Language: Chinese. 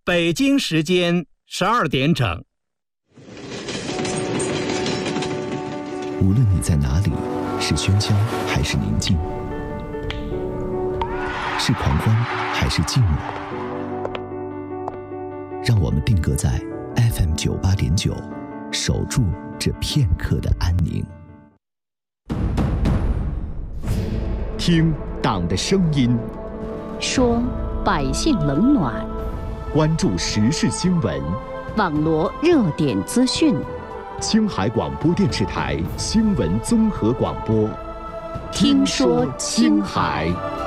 北京时间12点整。 无论你在哪里，是喧嚣还是宁静，是狂欢还是静默，让我们定格在 FM 98.9，守住这片刻的安宁。 听党的声音， 说百姓冷暖， 关注时事新闻， 网罗热点资讯。 青海广播电视台新闻综合广播， 听说青海。